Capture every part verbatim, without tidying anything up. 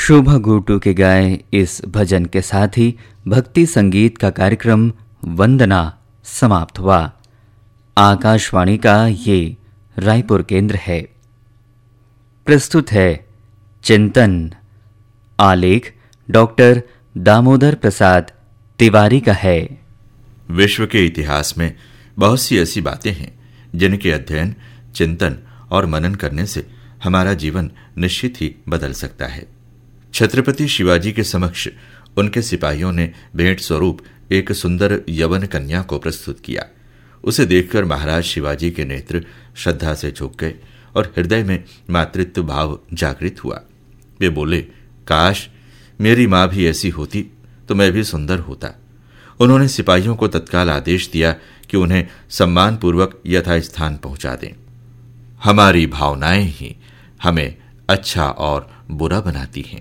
शोभा गुटू के गाए इस भजन के साथ ही भक्ति संगीत का कार्यक्रम वंदना समाप्त हुआ। आकाशवाणी का ये रायपुर केंद्र है। प्रस्तुत है चिंतन। आलेख डॉक्टर दामोदर प्रसाद तिवारी का है। विश्व के इतिहास में बहुत सी ऐसी बातें हैं जिनके अध्ययन, चिंतन और मनन करने से हमारा जीवन निश्चित ही बदल सकता है। छत्रपति शिवाजी के समक्ष उनके सिपाहियों ने भेंट स्वरूप एक सुंदर यवन कन्या को प्रस्तुत किया। उसे देखकर महाराज शिवाजी के नेत्र श्रद्धा से झुक गए और हृदय में मातृत्व भाव जागृत हुआ। वे बोले, काश मेरी माँ भी ऐसी होती तो मैं भी सुंदर होता। उन्होंने सिपाहियों को तत्काल आदेश दिया कि उन्हें सम्मानपूर्वक यथास्थान पहुंचा दें। हमारी भावनाएं ही हमें अच्छा और बुरा बनाती हैं।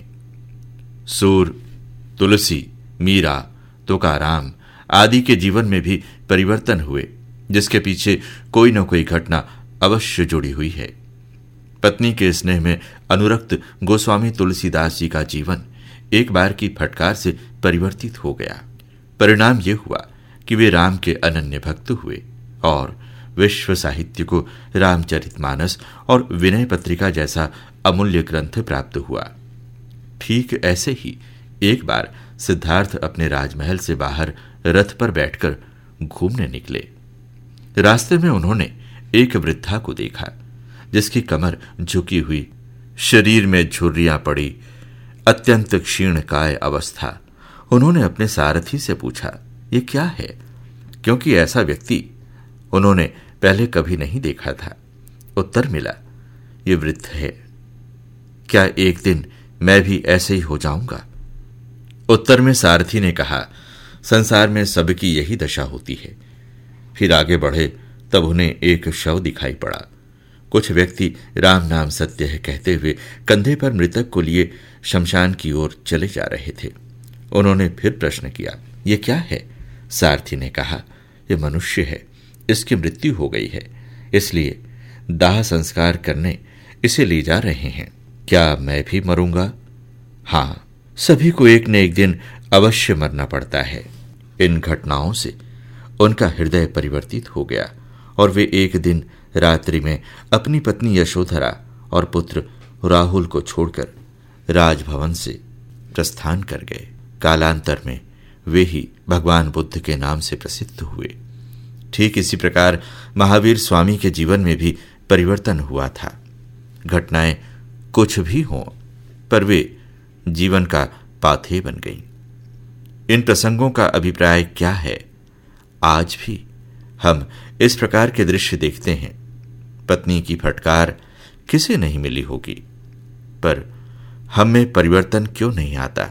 सूर, तुलसी, मीरा, तुकाराम आदि के जीवन में भी परिवर्तन हुए, जिसके पीछे कोई न कोई घटना अवश्य जुड़ी हुई है। पत्नी के स्नेह में अनुरक्त गोस्वामी तुलसीदास जी का जीवन एक बार की फटकार से परिवर्तित हो गया। परिणाम ये हुआ कि वे राम के अनन्य भक्त हुए और विश्व साहित्य को रामचरितमानस और विनय पत्रिका जैसा अमूल्य ग्रंथ प्राप्त हुआ। ठीक ऐसे ही एक बार सिद्धार्थ अपने राजमहल से बाहर रथ पर बैठकर घूमने निकले। रास्ते में उन्होंने एक वृद्धा को देखा, जिसकी कमर झुकी हुई, शरीर में झुर्रियां पड़ी, अत्यंत क्षीणकाय अवस्था। उन्होंने अपने सारथी से पूछा, ये क्या है? क्योंकि ऐसा व्यक्ति उन्होंने पहले कभी नहीं देखा था। उत्तर मिला, ये वृद्ध है। क्या एक दिन मैं भी ऐसे ही हो जाऊंगा? उत्तर में सारथी ने कहा, संसार में सबकी यही दशा होती है। फिर आगे बढ़े तब उन्हें एक शव दिखाई पड़ा। कुछ व्यक्ति राम नाम सत्य है कहते हुए कंधे पर मृतक को लिए शमशान की ओर चले जा रहे थे। उन्होंने फिर प्रश्न किया, ये क्या है? सारथी ने कहा, ये मनुष्य है, इसकी मृत्यु हो गई है, इसलिए दाह संस्कार करने इसे ले जा रहे हैं। क्या मैं भी मरूंगा? हाँ, सभी को एक न एक दिन अवश्य मरना पड़ता है। इन घटनाओं से उनका हृदय परिवर्तित हो गया और वे एक दिन रात्रि में अपनी पत्नी यशोधरा और पुत्र राहुल को छोड़कर राजभवन से प्रस्थान कर गए। कालांतर में वे ही भगवान बुद्ध के नाम से प्रसिद्ध हुए। ठीक इसी प्रकार महावीर स्वामी के जीवन में भी परिवर्तन हुआ था। घटनाएं कुछ भी हों, पर वे जीवन का पाथेय बन गईं। इन प्रसंगों का अभिप्राय क्या है? आज भी हम इस प्रकार के दृश्य देखते हैं। पत्नी की फटकार किसे नहीं मिली होगी, पर हम में परिवर्तन क्यों नहीं आता?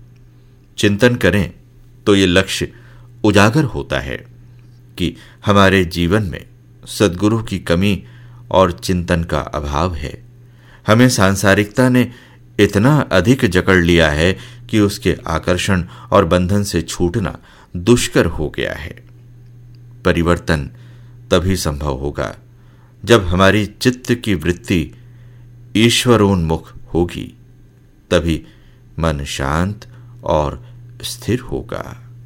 चिंतन करें तो ये लक्ष्य उजागर होता है कि हमारे जीवन में सद्गुरु की कमी और चिंतन का अभाव है। हमें सांसारिकता ने इतना अधिक जकड़ लिया है कि उसके आकर्षण और बंधन से छूटना दुष्कर हो गया है। परिवर्तन तभी संभव होगा जब हमारी चित्त की वृत्ति ईश्वरोन्मुख होगी, तभी मन शांत और स्थिर होगा।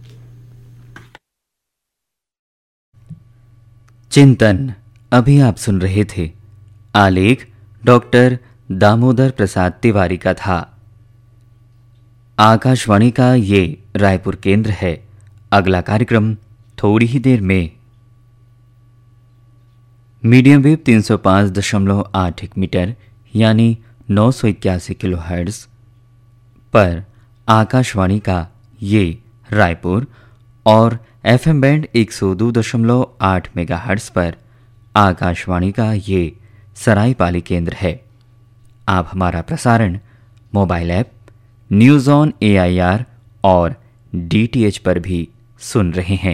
चिंतन अभी आप सुन रहे थे। आलेख डॉक्टर दामोदर प्रसाद तिवारी का था। आकाशवाणी का ये रायपुर केंद्र है। अगला कार्यक्रम थोड़ी ही देर में। मीडियम वेव तीन सौ पाँच दशमलव आठ एक मीटर यानी नौ सौ इक्यासी किलो हर्ट्ज पर आकाशवाणी का ये रायपुर और एफएम बैंड एक सौ दो दशमलव आठ मेगा हर्ट्ज पर आकाशवाणी का ये सरायपाली केंद्र है। आप हमारा प्रसारण mobile app news on AIR और डीटीएच पर भी सुन रहे हैं।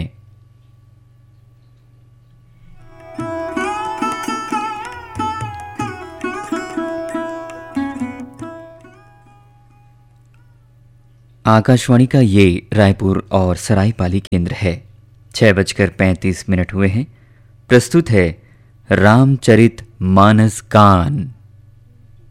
आकाशवाणी का ये रायपुर और सरायपाली केंद्र है। छह बजकर पैंतीस मिनट हुए हैं। प्रस्तुत है रामचरित मानस गान।